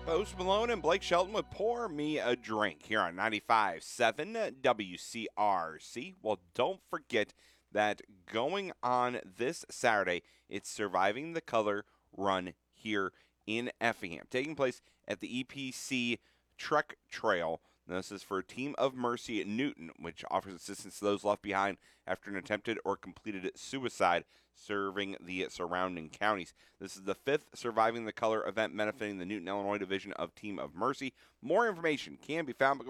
Post Malone and Blake Shelton with Pour Me a Drink here on 95.7 WCRC. Well, don't forget that going on this Saturday, it's Surviving the Color Run here in Effingham, taking place at the EPC Trek Trail. Now, this is for Team of Mercy at Newton, which offers assistance to those left behind after an attempted or completed suicide, serving the surrounding counties. This is the 5th Surviving the Color event benefiting the Newton, Illinois division of Team of Mercy. More information can be found by